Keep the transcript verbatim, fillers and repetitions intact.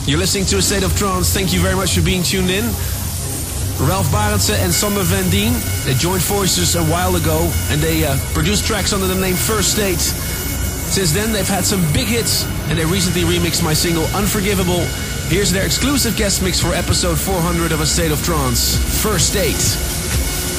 You're listening to A State of Trance. Thank you very much for being tuned in. Ralph Barendse and Sander Van Dien, they joined forces a while ago, and they uh, produced tracks under the name First State. Since then, they've had some big hits, and they recently remixed my single Unforgivable. Here's their exclusive guest mix for episode four hundred of A State of Trance, First State.